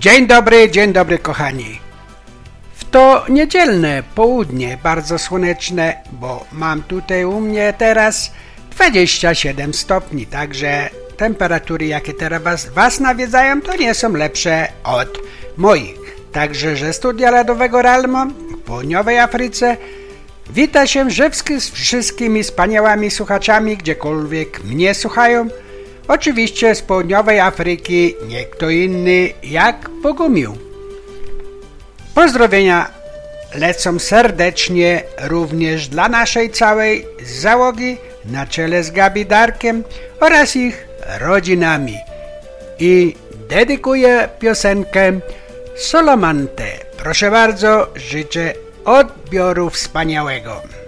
Dzień dobry kochani. W to niedzielne południe, bardzo słoneczne, bo mam tutaj u mnie teraz 27 stopni, także temperatury, jakie teraz was nawiedzają, to nie są lepsze od moich. Także, że studia Ledowego Ralmo w południowej Afryce wita się z wszystkimi wspaniałymi słuchaczami, gdziekolwiek mnie słuchają. Oczywiście z południowej Afryki nie kto inny jak Bogumił. Pozdrowienia lecą serdecznie również dla naszej całej załogi na czele z Gabi Darkiem oraz ich rodzinami. I dedykuję piosenkę Solomante. Proszę bardzo, życzę odbioru wspaniałego.